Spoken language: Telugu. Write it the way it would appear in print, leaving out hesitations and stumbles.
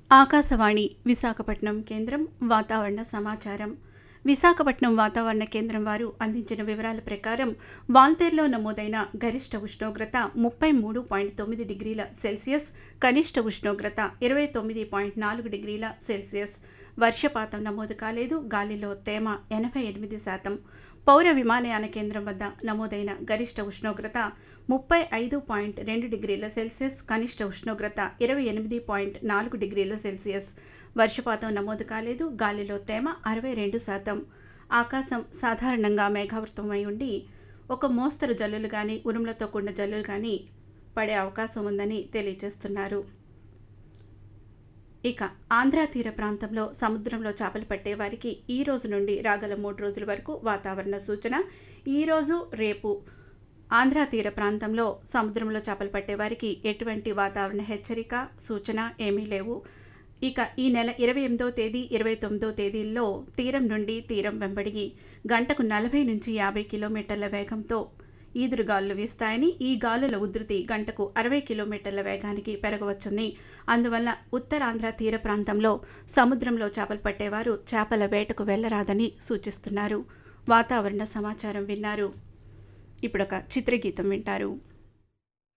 ఆకాశవాణి విశాఖపట్నం కేంద్రం వాతావరణ సమాచారం. విశాఖపట్నం వాతావరణ కేంద్రం వారు అందించిన వివరాల ప్రకారం వాల్తేరులో నమోదైన గరిష్ట ఉష్ణోగ్రత 33.9 డిగ్రీల సెల్సియస్, కనిష్ట ఉష్ణోగ్రత 29.4 డిగ్రీల సెల్సియస్. వర్షపాతం నమోదు కాలేదు. గాలిలో తేమ 88%. పౌర విమానయాన కేంద్రం వద్ద నమోదైన గరిష్ట ఉష్ణోగ్రత 35.2 డిగ్రీల సెల్సియస్, కనిష్ట ఉష్ణోగ్రత 28.4 డిగ్రీల సెల్సియస్. వర్షపాతం నమోదు కాలేదు. గాలిలో తేమ 62%. ఆకాశం సాధారణంగా మేఘావృతమై ఉండి ఒక మోస్తరు జల్లులు కానీ ఉరుములతో కూడిన జల్లులు కానీ పడే అవకాశం ఉందని తెలియజేస్తున్నారు. ఇక ఆంధ్ర తీర ప్రాంతంలో సముద్రంలో చేపలు పట్టే వారికి ఈ రోజు నుండి రాగల 3 రోజుల వరకు వాతావరణ సూచన. ఈరోజు రేపు ఆంధ్ర తీర ప్రాంతంలో సముద్రంలో చేపలు పట్టే వారికి ఎటువంటి వాతావరణ హెచ్చరిక సూచన ఏమీ లేవు. ఇక ఈ నెల 28వ తేదీ 29వ తేదీల్లో తీరం నుండి తీరం వెంబడి గంటకు 40 నుంచి 50 కిలోమీటర్ల వేగంతో ఈదురుగాలులు వీస్తాయని, ఈ గాలుల ఉధృతి గంటకు 60 కిలోమీటర్ల వేగానికి పెరగవచ్చని, అందువల్ల ఉత్తరాంధ్ర తీర ప్రాంతంలో సముద్రంలో చేపలు పట్టేవారు చేపల వేటకు వెళ్లరాదని సూచిస్తున్నారు. వాతావరణ సమాచారం విన్నారు. ఇప్పుడొక చిత్రగీతం వింటారు.